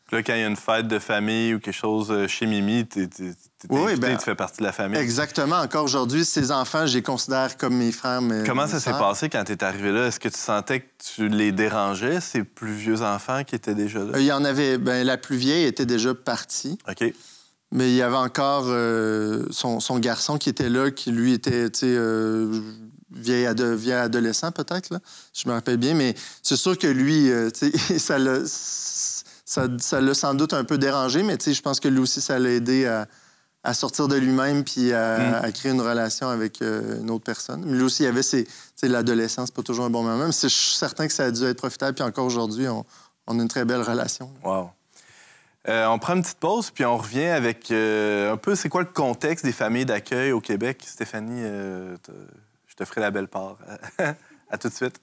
Là, quand il y a une fête de famille ou quelque chose chez Mimi, t'es invité, tu fais partie de la famille. Exactement. Encore aujourd'hui, ces enfants, je les considère comme mes frères. Comment ça s'est passé quand tu es arrivé là? Est-ce que tu sentais que tu les dérangeais, ces plus vieux enfants qui étaient déjà là? Il y en avait... la plus vieille était déjà partie. OK. Mais il y avait encore son garçon qui était là, qui, lui, était, vieil adolescent, peut-être, là. Je me rappelle bien. Mais c'est sûr que lui, ça l'a sans doute un peu dérangé, mais je pense que lui aussi, ça l'a aidé à sortir de lui-même puis à créer une relation avec une autre personne. Mais lui aussi, il y avait l'adolescence, c'est pas toujours un bon moment. Mais je suis certain que ça a dû être profitable. Puis encore aujourd'hui, on a une très belle relation. Wow. On prend une petite pause, puis on revient avec un peu c'est quoi le contexte des familles d'accueil au Québec. Stéphanie, je te ferai la belle part. À tout de suite.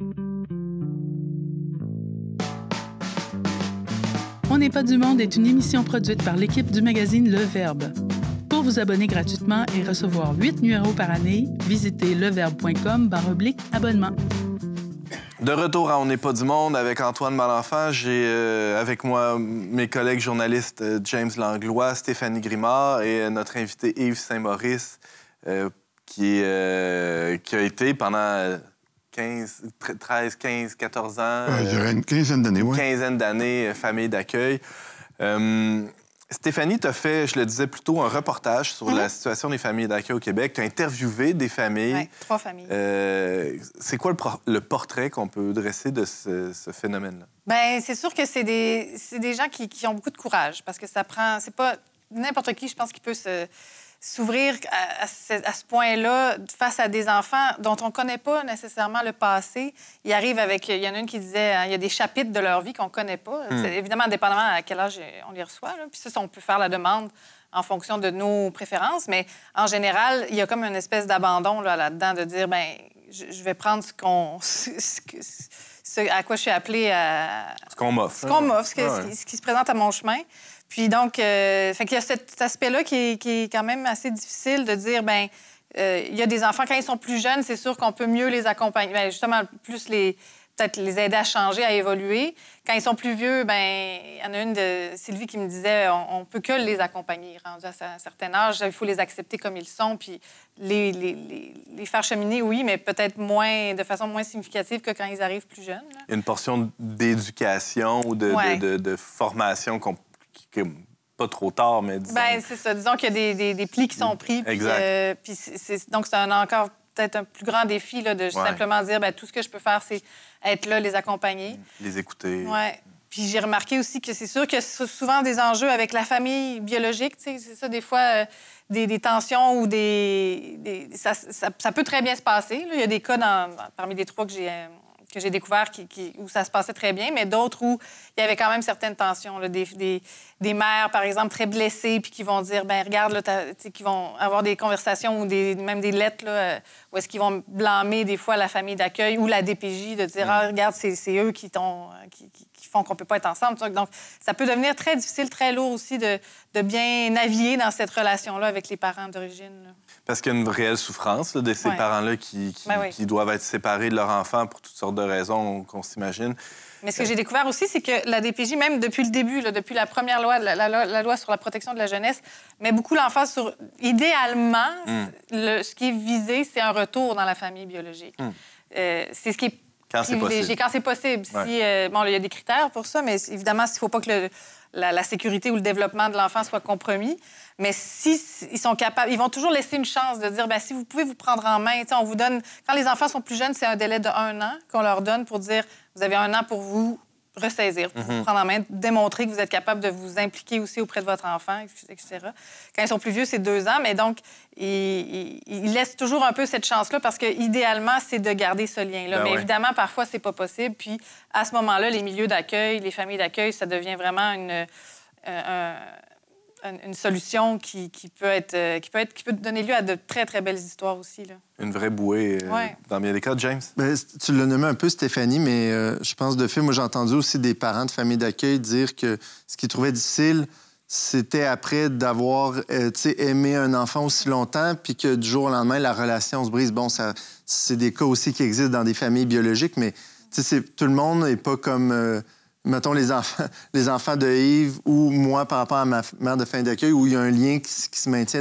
On n'est pas du monde est une émission produite par l'équipe du magazine Le Verbe. Pour vous abonner gratuitement et recevoir 8 numéros par année, visitez leverbe.com/abonnement. De retour à On n'est pas du monde avec Antoine Malenfant. J'ai avec moi mes collègues journalistes James Langlois, Stéphanie Grimard et notre invité Yves Saint-Maurice qui a été pendant 13, 15, 14 ans. Je dirais une quinzaine d'années, oui. Une quinzaine d'années, famille d'accueil. Stéphanie, tu as fait, je le disais plus tôt, un reportage sur la situation des familles d'accueil au Québec. Tu as interviewé des familles. Oui, 3 familles. C'est quoi le portrait qu'on peut dresser de ce phénomène-là? Bien, c'est sûr que c'est des gens qui ont beaucoup de courage parce que ça prend... C'est pas n'importe qui, je pense, qui peut s'ouvrir à ce point-là face à des enfants dont on ne connaît pas nécessairement le passé. Ils arrivent avec... Il y en a une qui disait il y a des chapitres de leur vie qu'on ne connaît pas. C'est évidemment indépendamment à quel âge on les reçoit. Là. Puis ça, on peut faire la demande en fonction de nos préférences. Mais en général, il y a comme une espèce d'abandon là-dedans de dire, bien, je vais prendre ce à quoi je suis appelée à... Ce qu'on m'offre. Ce qui se présente à mon chemin. Puis donc, fait qu'il y a cet aspect-là qui est quand même assez difficile de dire, bien, il y a des enfants, quand ils sont plus jeunes, c'est sûr qu'on peut mieux les accompagner. Bien, justement, plus peut-être les aider à changer, à évoluer. Quand ils sont plus vieux, bien, il y en a une de Sylvie qui me disait, on peut que les accompagner. Rendus à un certain âge, il faut les accepter comme ils sont, puis les faire cheminer, oui, mais peut-être de façon moins significative que quand ils arrivent plus jeunes. Là. Il y a une portion d'éducation ou de formation qui est pas trop tard, mais disons... Bien, c'est ça. Disons qu'il y a des plis qui sont pris. Exact. Puis donc, c'est encore peut-être un plus grand défi là, de simplement dire, bien, tout ce que je peux faire, c'est être là, les accompagner. Les écouter. Oui. Puis j'ai remarqué aussi que c'est sûr qu'il y a souvent des enjeux avec la famille biologique. C'est ça, des fois, des tensions ou ça peut très bien se passer. Là. Il y a des cas parmi les 3 que j'ai découvert où ça se passait très bien, mais d'autres où il y avait quand même certaines tensions. Là, des mères, par exemple, très blessées, puis qui vont dire, ben regarde, là, qui vont avoir des conversations ou même des lettres, là, où est-ce qu'ils vont blâmer des fois la famille d'accueil ou la DPJ, de dire, ah, regarde, c'est eux qui font qu'on peut pas être ensemble. Donc, ça peut devenir très difficile, très lourd aussi de bien naviguer dans cette relation-là avec les parents d'origine. Là. Parce qu'il y a une réelle souffrance là, de ces parents-là qui doivent être séparés de leur enfant pour toutes sortes de raisons qu'on s'imagine. Mais ce que j'ai découvert aussi, c'est que la DPJ, même depuis le début, là, depuis la première loi, la loi sur la protection de la jeunesse, met beaucoup l'emphase sur... Idéalement, ce qui est visé, c'est un retour dans la famille biologique. C'est ce qui est privilégié. Quand c'est possible. Ouais. Il y a des critères pour ça, mais évidemment, il ne faut pas que la sécurité ou le développement de l'enfant soit compromis. Mais si ils sont capables, ils vont toujours laisser une chance de dire, bien, si vous pouvez vous prendre en main, on vous donne... Quand les enfants sont plus jeunes, c'est un délai de 1 an qu'on leur donne pour dire, vous avez 1 an pour vous ressaisir, pour vous prendre en main, démontrer que vous êtes capable de vous impliquer aussi auprès de votre enfant, etc. Quand ils sont plus vieux, c'est 2 ans, mais donc, ils laissent toujours un peu cette chance-là parce que idéalement, c'est de garder ce lien-là. Mais évidemment, parfois, c'est pas possible. Puis, à ce moment-là, les milieux d'accueil, les familles d'accueil, ça devient vraiment une solution qui peut donner lieu à de très, très belles histoires aussi. Là. Une vraie bouée dans bien des cas, James? Bien, tu l'as nommé un peu, Stéphanie, mais je pense de fait, moi, j'ai entendu aussi des parents de familles d'accueil dire que ce qu'ils trouvaient difficile, c'était après d'avoir aimé un enfant aussi longtemps, puis que du jour au lendemain, la relation se brise. Bon, c'est des cas aussi qui existent dans des familles biologiques, mais tout le monde n'est pas comme... mettons, les enfants de Yves ou moi par rapport à ma mère de fin d'accueil, où il y a un lien qui se maintient